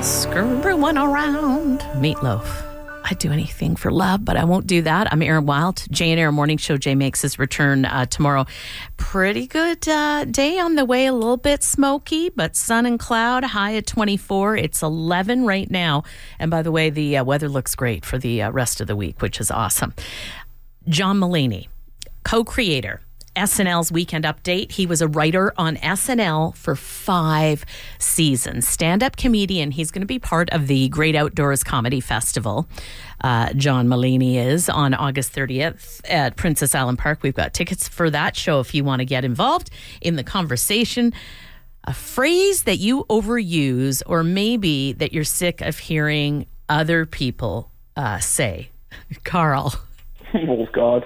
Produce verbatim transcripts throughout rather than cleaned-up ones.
Screwing around. Meatloaf. I'd do anything for love, but I won't do that. I'm Erin Wild. Jay and Erin Morning Show. Jay makes his return uh, tomorrow. Pretty good uh, day on the way. A little bit smoky, but sun and cloud. High at twenty-four. It's eleven right now. And by the way, the uh, weather looks great for the uh, rest of the week, which is awesome. John Mulaney, co-creator, S N L's Weekend Update. He was a writer on S N L for five seasons. Stand-up comedian. He's going to be part of the Great Outdoors Comedy Festival. Uh, John Mulaney is on August thirtieth at Princess Allen Park. We've got tickets for that show if you want to get involved in the conversation. A phrase that you overuse, or maybe that you're sick of hearing other people uh, say. Carl. Oh, God.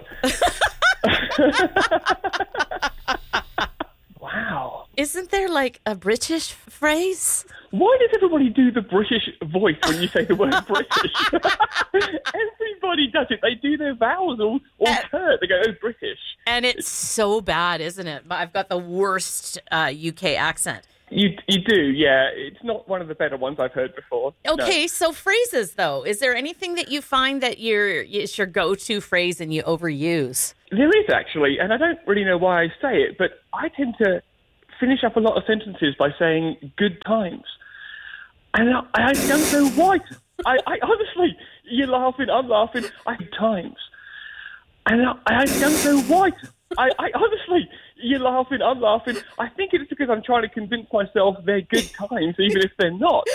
Wow. Isn't there like a British phrase? Why does everybody do the British voice when you say the word British? Everybody does it. They do their vowels all, all Uh, curt. They go, oh, British. And it's so bad, isn't it? I've got the worst uh, U K accent. You you do, yeah. It's not one of the better ones I've heard before. Okay, No. so phrases, though. Is there anything that you find that you're, it's your go-to phrase and you overuse? There is, actually, and I don't really know why I say it, but I tend to finish up a lot of sentences by saying good times. And I, I don't know why. I, I honestly, you're laughing, I'm laughing. I good times. And I, I don't know why. I, I honestly, you're laughing, I'm laughing. I think it's because I'm trying to convince myself they're good times, even if they're not.